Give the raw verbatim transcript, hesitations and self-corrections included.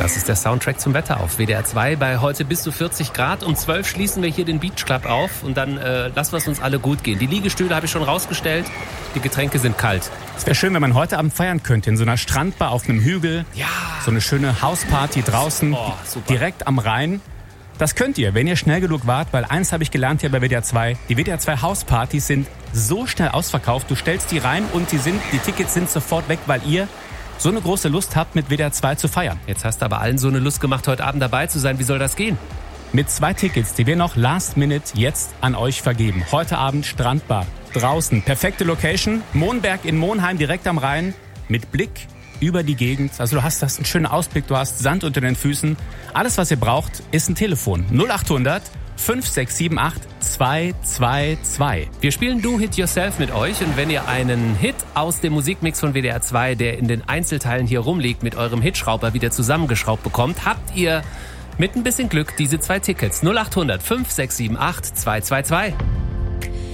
Das ist der Soundtrack zum Wetter auf W D R zwei. Bei heute bis zu vierzig Grad. Um zwölf schließen wir hier den Beach Club auf und dann äh, lassen wir es uns alle gut gehen. Die Liegestühle habe ich schon rausgestellt. Die Getränke sind kalt. Es wäre schön, wenn man heute Abend feiern könnte. In so einer Strandbar auf einem Hügel. Ja. So eine schöne Hausparty draußen. Oh, super. Direkt am Rhein. Das könnt ihr, wenn ihr schnell genug wart, weil eins habe ich gelernt hier bei W D R zwei. Die W D R zwei Hauspartys sind so schnell ausverkauft. Du stellst die rein und die, sind, die Tickets sind sofort weg, weil ihr so eine große Lust habt, mit W D R zwei zu feiern. Jetzt hast du aber allen so eine Lust gemacht, heute Abend dabei zu sein. Wie soll das gehen? Mit zwei Tickets, die wir noch last minute jetzt an euch vergeben. Heute Abend Strandbar, draußen, perfekte Location, Monberg in Monheim, direkt am Rhein, mit Blick über die Gegend. Also du hast, hast einen schönen Ausblick, du hast Sand unter den Füßen. Alles, was ihr braucht, ist ein Telefon. null acht hundert fünf sechs sieben acht zwei zwei zwei. Wir spielen Do Hit Yourself mit euch und wenn ihr einen Hit aus dem Musikmix von W D R zwei, der in den Einzelteilen hier rumliegt, mit eurem Hitschrauber wieder zusammengeschraubt bekommt, habt ihr mit ein bisschen Glück diese zwei Tickets. null acht hundert fünf sechs sieben acht zwei zwei zwei.